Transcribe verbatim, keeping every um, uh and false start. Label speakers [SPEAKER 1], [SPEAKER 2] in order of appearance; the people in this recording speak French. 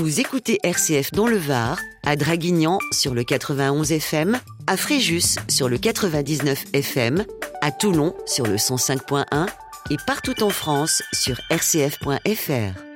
[SPEAKER 1] Vous écoutez R C F dans le Var, à Draguignan sur le quatre-vingt-onze F M, à Fréjus sur le quatre-vingt-dix-neuf F M, à Toulon sur le cent cinq point un et partout en France sur r c f point f r.